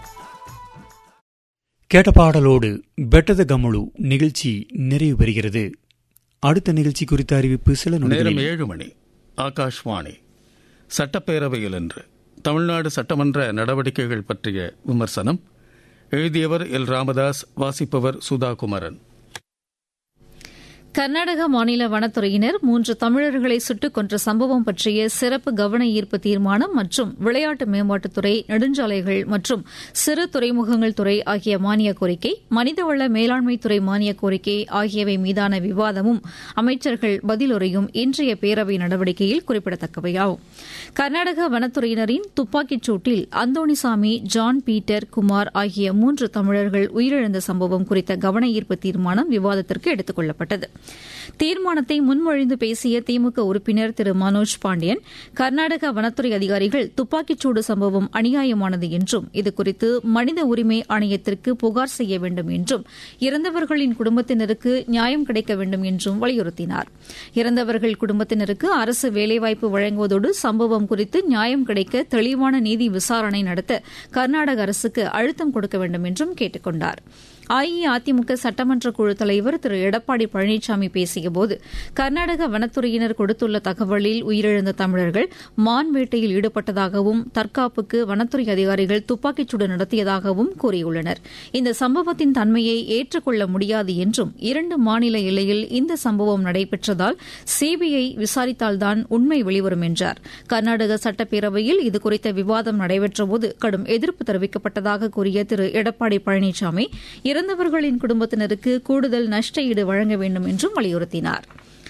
கேட்ட பாடலோடு பெட்டத கமுழு நிகழ்ச்சி நிறைவு பெறுகிறது. அடுத்த நிகழ்ச்சி குறித்த அறிவிப்பு சில நேரம் 7 மணி. ஆகாஷ்வாணி. சட்டப்பேரவையில் இன்று தமிழ்நாடு சட்டமன்ற நடவடிக்கைகள் பற்றிய விமர்சனம். எழுதியவர் எல். ராமதாஸ். வாசிப்பவர் சுதா குமரன். கர்நாடக மாநில வனத்துறையினர் 3 தமிழர்களை சுட்டுக் கொன்ற சம்பவம் பற்றிய சிறப்பு கவன ஈர்ப்பு தீர்மானம் மற்றும் விளையாட்டு மேம்பாட்டுத்துறை, நெடுஞ்சாலைகள் மற்றும் சிறு துறைமுகங்கள் துறை ஆகிய மானிய கோரிக்கை, மனிதவள மேலாண்மைத்துறை மானிய கோரிக்கை ஆகியவை மீதான விவாதமும் அமைச்சர்கள் பதிலுரையும் இன்றைய பேரவை நடவடிக்கையில் குறிப்பிடத்தக்கவையாகும். கர்நாடக வனத்துறையினரின் துப்பாக்கிச் சூட்டில் அந்தோணிசாமி, ஜான் பீட்டர், குமார் ஆகிய 3 தமிழர்கள் உயிரிழந்த சம்பவம் குறித்த கவன ஈர்ப்பு தீர்மானம் விவாதத்திற்கு எடுத்துக் கொள்ளப்பட்டது. தீர்மானத்தை முன்மொழிந்து பேசிய திமுக உறுப்பினர் திரு மனோஜ் பாண்டியன், கர்நாடக வனத்துறை அதிகாரிகள் துப்பாக்கிச்சூடு சம்பவம் அநியாயமானது என்றும் இதுகுறித்து மனித உரிமை ஆணையத்திற்கு புகார் செய்ய வேண்டும் என்றும் இறந்தவர்களின் குடும்பத்தினருக்கு நியாயம் கிடைக்க வேண்டும் என்றும் வலியுறுத்தினார். இறந்தவர்கள் குடும்பத்தினருக்கு அரசு வேலைவாய்ப்பு வழங்குவதோடு சம்பவம் குறித்து நியாயம் கிடைக்க தெளிவான நீதி விசாரணை நடத்த கர்நாடக அரசுக்கு அழுத்தம் கொடுக்க வேண்டும் என்றும் கேட்டுக் கொண்டார். அஇஅதிமுக சட்டமன்ற குழு தலைவர் திரு எடப்பாடி பழனிசாமி பேசியபோது, கர்நாடக வனத்துறையினர் கொடுத்துள்ள தகவலில் உயிரிழந்த தமிழர்கள் மான் வேட்டையில் ஈடுபட்டதாகவும் தற்காப்புக்கு வனத்துறை அதிகாரிகள் துப்பாக்கிச்சூடு நடத்தியதாகவும் கூறியுள்ளனர். இந்த சம்பவத்தின் தன்மையை ஏற்றுக்கொள்ள முடியாது என்றும் 2 மாநில எல்லையில் இந்த சம்பவம் நடைபெற்றதால் சிபிஐ விசாரித்தால்தான் உண்மை வெளிவரும் என்றார். கர்நாடக சட்டப்பேரவையில் இதுகுறித்த விவாதம் நடைபெற்றபோது கடும் எதிர்ப்பு தெரிவிக்கப்பட்டதாக கூறிய திரு எடப்பாடி பழனிசாமி, இறந்தவர்களின் குடும்பத்தினருக்கு கூடுதல் நஷ்ட ஈடு வழங்க வேண்டும் என்றும் வலியுறுத்தினார்.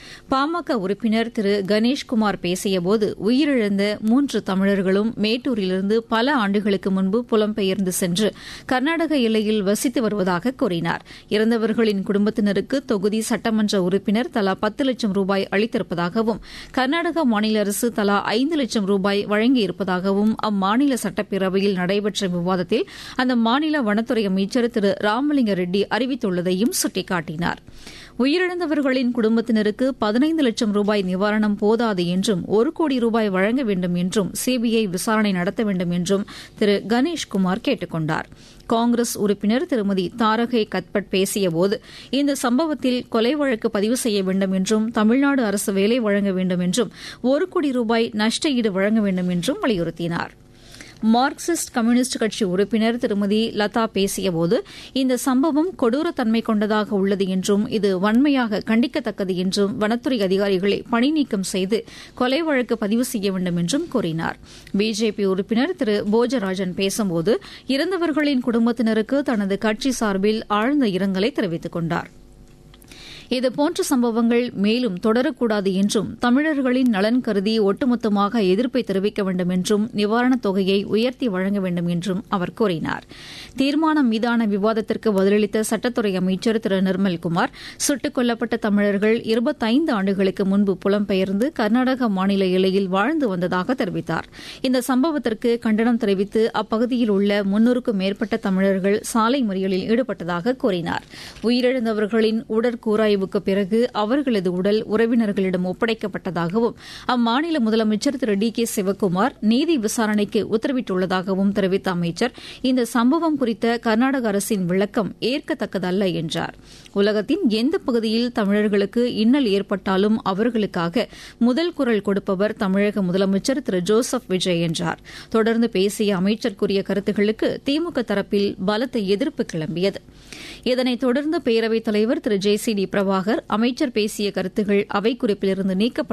பாமக உறுப்பினர் திரு கணேஷ்குமார் பேசியபோது, உயிரிழந்த 3 தமிழர்களும் மேட்டூரிலிருந்து பல ஆண்டுகளுக்கு முன்பு புலம்பெயர்ந்து சென்று கர்நாடக எல்லையில் வசித்து வருவதாக கூறினார். இறந்தவர்களின் குடும்பத்தினருக்கு தொகுதி சட்டமன்ற உறுப்பினர் தலா 10 லட்சம் ரூபாய் அளித்திருப்பதாகவும் கர்நாடக மாநில அரசு தலா 5 லட்சம் ரூபாய் வழங்கியிருப்பதாகவும் அம்மாநில சட்டப்பேரவையில் நடைபெற்ற விவாதத்தில் அந்த மாநில வனத்துறை அமைச்சர் திரு ராமலிங்க ரெட்டி அறிவித்துள்ளதையும் சுட்டிக்காட்டினார். உயிரிழந்தவர்களின் குடும்பத்தினருக்கு 15 லட்சம் ரூபாய் நிவாரணம் போதாது என்றும் 1 கோடி ரூபாய் வழங்க வேண்டும் என்றும் சிபிஐ விசாரணை நடத்த வேண்டும் என்றும் திரு கணேஷ்குமார் கேட்டுக் கொண்டார். காங்கிரஸ் உறுப்பினர் திருமதி தாரகை கத்பட் பேசியபோது, இந்த சம்பவத்தில் கொலை வழக்கு பதிவு செய்ய வேண்டும் என்றும் தமிழ்நாடு அரசு வேலை வழங்க வேண்டும் என்றும் 1 கோடி ரூபாய் நஷ்ட ஈடு வழங்க வேண்டும் என்றும் வலியுறுத்தினார். மார்க்சிஸ்ட் கம்யூனிஸ்ட் கட்சி உறுப்பினர் திருமதி லதா பேசியபோது, இந்த சம்பவம் கொடூரத்தன்மை கொண்டதாக உள்ளது என்றும் இது வன்மையாக கண்டிக்கத்தக்கது என்றும் வனத்துறை அதிகாரிகளை பணி நீக்கம் செய்து கொலை வழக்கு பதிவு செய்ய வேண்டும் என்றும் கூறினார். பிஜேபி உறுப்பினர் திரு போஜராஜன் பேசும்போது, இறந்தவர்களின் குடும்பத்தினருக்கு தனது கட்சி சார்பில் ஆழ்ந்த இரங்கலை தெரிவித்துக் கொண்டார். இதுபோன்ற சம்பவங்கள் மேலும் தொடரக்கூடாது என்றும் தமிழர்களின் நலன் கருதி ஒட்டுமொத்தமாக எதிர்ப்பை தெரிவிக்க வேண்டும் என்றும் நிவாரணத் தொகையை உயர்த்தி வழங்க வேண்டும் என்றும் அவர் கூறினார். தீர்மானம் மீதான விவாதத்திற்கு பதிலளித்த சட்டத்துறை அமைச்சர் திரு நிர்மல்குமார், சுட்டுக் கொல்லப்பட்ட தமிழர்கள் 25 ஆண்டுகளுக்கு முன்பு புலம்பெயர்ந்து கர்நாடக மாநில எல்லையில் வாழ்ந்து வந்ததாக தெரிவித்தார். இந்த சம்பவத்திற்கு கண்டனம் தெரிவித்து அப்பகுதியில் உள்ள 300க்கும் மேற்பட்ட தமிழர்கள் சாலை மறியலில் ஈடுபட்டதாக கூறினார். உயிரிழந்தவர்களின் உடற்கூறாய்வு பிறகு அவர்களது உடல் உறவினர்களிடம் ஒப்படைக்கப்பட்டதாகவும் அம்மாநில முதலமைச்சர் திரு டி கே சிவக்குமார் நீதி விசாரணைக்கு உத்தரவிட்டுள்ளதாகவும் தெரிவித்த அமைச்சர், இந்த சம்பவம் குறித்த கர்நாடக அரசின் விளக்கம் ஏற்கத்தக்கதல்ல என்றார். உலகத்தின் எந்த பகுதியில் தமிழர்களுக்கு இன்னல் ஏற்பட்டாலும் அவர்களுக்காக முதல் குரல் கொடுப்பவர் தமிழக முதலமைச்சர் திரு ஜோசப் விஜய் என்றார். தொடர்ந்து பேசிய அமைச்சர் கூறிய கருத்துக்களுக்கு திமுக தரப்பில் பலத்த எதிர்ப்பு கிளம்பியது. இதனைத் தொடர்ந்து பேரவைத் தலைவர் திரு ஜே சி டி பிரபாகர் அமைச்சர் பேசிய கருத்துகள் அவை குறிப்பிலிருந்து நீக்கப்பட்டு